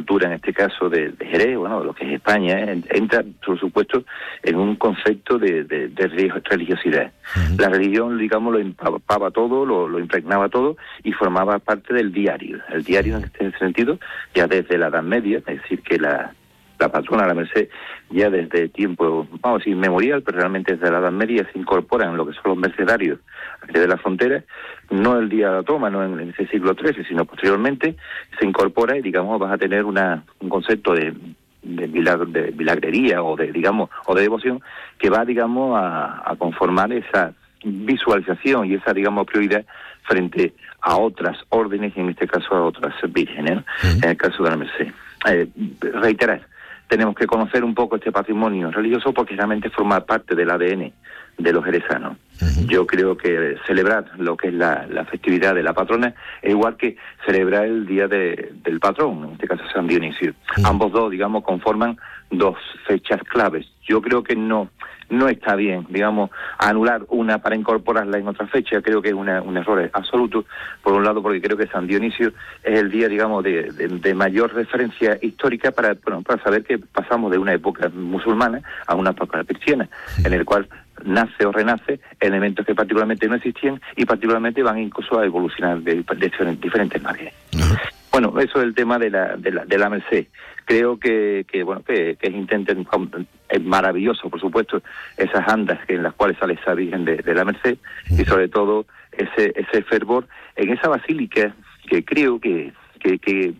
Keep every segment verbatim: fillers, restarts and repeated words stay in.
cultura, en este caso de, de Jerez, bueno, lo que es España, ¿eh? entra, por supuesto, en un concepto de, de, de religiosidad. Uh-huh. La religión, digamos, lo empapaba todo, lo, lo impregnaba todo y formaba parte del diario. El diario, en este sentido, ya desde la Edad Media, es decir, que la, la patrona, la Merced, ya desde tiempo, vamos a decir, inmemorial, pero realmente desde la Edad Media se incorporan lo que son los mercedarios de la frontera, no el día de la toma, no en, en ese siglo trece, sino posteriormente se incorpora y, digamos, vas a tener una, un concepto de, de, milag, de milagrería o de, digamos, o de devoción que va, digamos, a, a conformar esa visualización y esa, digamos, prioridad frente a otras órdenes y en este caso a otras vírgenes, ¿no? Uh-huh. En el caso de la Merced. Eh, reiterar, tenemos que conocer un poco este patrimonio religioso porque realmente forma parte del A D N de los jerezanos. Uh-huh. Yo creo que celebrar lo que es la, la festividad de la patrona es igual que celebrar el día de, del patrón, en este caso San Dionisio. Uh-huh. Ambos dos, digamos, conforman dos fechas claves. Yo creo que no no está bien, digamos, anular una para incorporarla en otra fecha. Creo que es una, un error absoluto, por un lado, porque creo que San Dionisio es el día, digamos, de, de, de mayor referencia histórica para, bueno, para saber que pasamos de una época musulmana a una época cristiana, en el cual nace o renace elementos que particularmente no existían y particularmente van incluso a evolucionar de, de diferentes maneras. Uh-huh. Bueno, eso es el tema de la de la, de la Merced. Creo que, que bueno, que, que intenten, es maravilloso, por supuesto, esas andas que en las cuales sale esa Virgen de, de la Merced y sobre todo ese ese fervor en esa basílica que creo que, que, que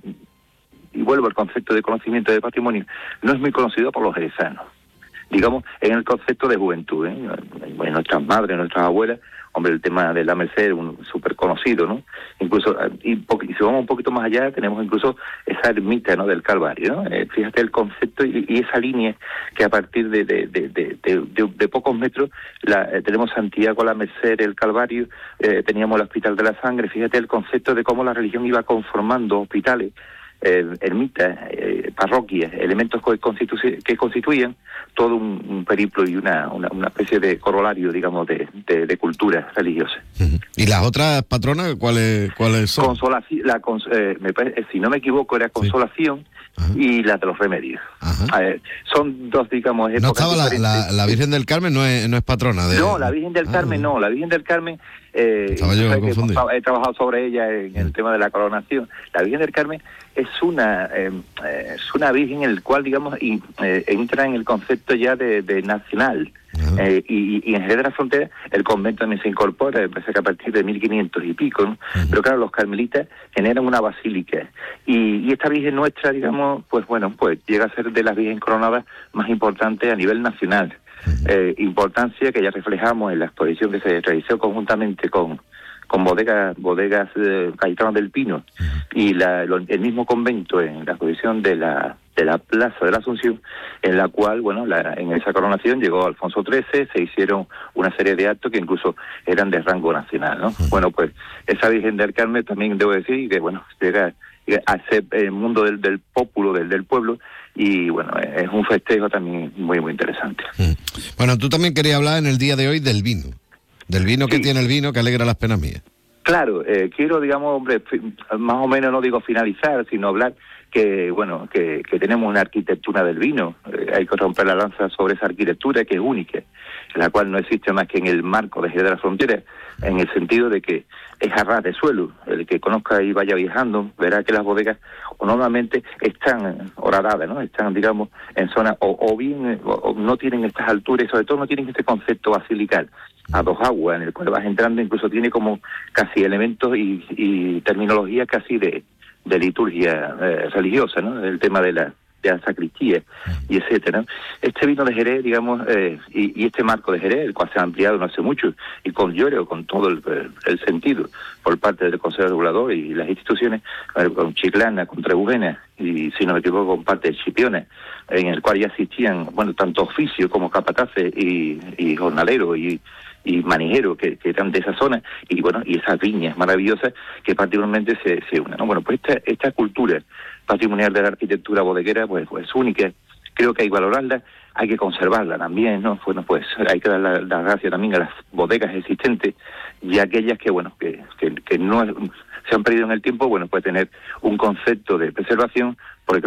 y vuelvo al concepto de conocimiento de patrimonio, no es muy conocido por los jerezanos. Digamos, en el concepto de juventud, ¿eh? En nuestras madres, nuestras abuelas, hombre, el tema de la Merced es un súper conocido, ¿no? Incluso, y, y si vamos un poquito más allá, tenemos incluso esa ermita, ¿no?, del Calvario, ¿no? Eh, fíjate el concepto y, y esa línea que a partir de de, de, de, de, de, de pocos metros la, eh, tenemos Santiago, la Merced, el Calvario, eh, teníamos el Hospital de la Sangre. Fíjate el concepto de cómo la religión iba conformando hospitales, Eh, ermitas, eh, parroquias, elementos que, constitu- que constituyen todo un, un periplo y una, una, una especie de corolario, digamos, de, de, de cultura religiosa. ¿Y las otras patronas cuáles cuáles son? Consolación, la, cons- eh, me parece, si no me equivoco, era Consolación. Sí. Y la de los Remedios. Eh, son dos, digamos, épocas. No estaba la, la, la Virgen del Carmen, no es, no es patrona de... No, la Virgen del ah, Carmen no, la Virgen del Carmen, eh, estaba yo confundido. He trabajado sobre ella en el tema de la coronación. La Virgen del Carmen es una eh, es una Virgen en el cual, digamos, y, eh, entra en el concepto ya de, de nacional. Eh, y, y en Jerez de la Frontera el convento también se incorpora, parece que a partir de mil quinientos y pico, ¿no? Uh-huh. Pero claro, los carmelitas generan una basílica y, y esta Virgen nuestra, digamos, pues bueno, pues llega a ser de las Virgen coronadas más importantes a nivel nacional. Uh-huh. Eh, importancia que ya reflejamos en la exposición que se realizó conjuntamente con con bodegas bodegas eh, Cayetano del Pino uh-huh. y la, lo, el mismo convento en la exposición de la de la Plaza de la Asunción, en la cual, bueno, la, en esa coronación llegó Alfonso trece, se hicieron una serie de actos que incluso eran de rango nacional, ¿no? Uh-huh. Bueno, pues esa Virgen del Carmen también debo decir que, bueno, llega a ser el mundo del, del pópulo, del, del pueblo, y bueno, es un festejo también muy, muy interesante. Uh-huh. Bueno, tú también querías hablar en el día de hoy del vino, del vino sí. que tiene el vino que alegra las penas mías. Claro, eh, quiero, digamos, hombre, más o menos no digo finalizar, sino hablar que, bueno, que, que tenemos una arquitectura del vino. Eh, hay que romper la lanza sobre esa arquitectura que es única, en la cual no existe más que en el marco de Jerez de la Frontera, en el sentido de que es a ras de suelo. El que conozca y vaya viajando verá que las bodegas normalmente están horadadas, ¿no? Están, digamos, en zonas o, o bien o, o no tienen estas alturas y sobre todo no tienen este concepto basilical a dos aguas en el cual vas entrando, incluso tiene como casi elementos y, y terminología casi de, de liturgia eh, religiosa, ¿no? El tema de la de la sacristía y etcétera, ¿no? Este vino de Jerez, digamos, eh, y, y este marco de Jerez, el cual se ha ampliado no hace mucho, y con lloro, con todo el, el sentido por parte del Consejo Regulador y las instituciones, eh, con Chiclana, con Trebujena, y si no me equivoco, con parte de Chipiona, en el cual ya existían, bueno, tanto oficios como capataces y, y jornaleros y y manijeros que, que eran de esa zona, y bueno, y esas viñas maravillosas que particularmente se, se unen, ¿no? Bueno, pues esta, esta cultura patrimonial de la arquitectura bodeguera, pues, pues es única, creo que hay que valorarla, hay que conservarla también, ¿no? Bueno, pues hay que dar la, la gracia también a las bodegas existentes y a aquellas que, bueno, que, que, que no se han perdido en el tiempo, bueno, pues tener un concepto de preservación, porque